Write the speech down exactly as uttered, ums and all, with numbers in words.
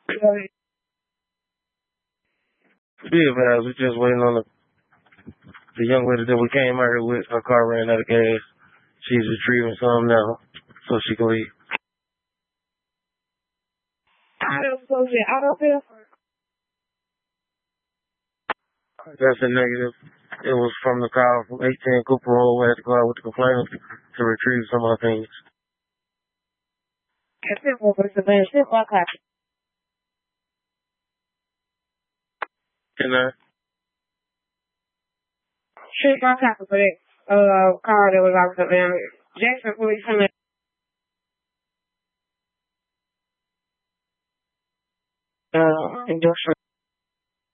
Yeah, but I was just waiting on the, the young lady that we came out here with. Her car ran out of gas. She's retrieving some now, so she can leave. I don't suppose you out of here? That's a negative. It was from the car from eighteen Cooper Road. We had to go out with the complainant to retrieve some of our things. That's it, Mister Van. Sit back up. Can I? Sit back up for that uh, car that was out there. Jackson Police from the uh, industrial.